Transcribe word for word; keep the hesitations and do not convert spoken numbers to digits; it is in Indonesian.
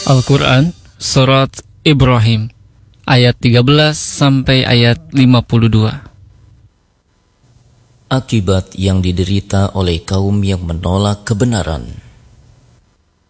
Al-Quran Surat Ibrahim ayat tiga belas sampai ayat lima puluh dua. Akibat yang diderita oleh kaum yang menolak kebenaran.